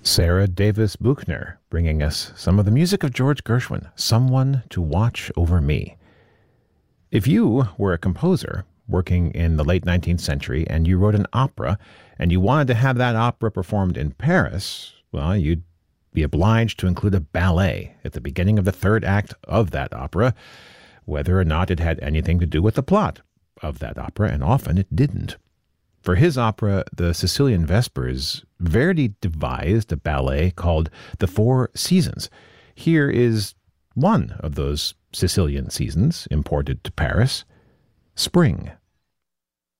Sarah Davis Buchner, bringing us some of the music of George Gershwin, Someone to Watch Over Me. If you were a composer working in the late 19th century and you wrote an opera and you wanted to have that opera performed in Paris, well, you'd be obliged to include a ballet at the beginning of the third act of that opera, whether or not it had anything to do with the plot of that opera, and often it didn't. For his opera, The Sicilian Vespers, Verdi devised a ballet called The Four Seasons. Here is one of those Sicilian seasons imported to Paris, spring.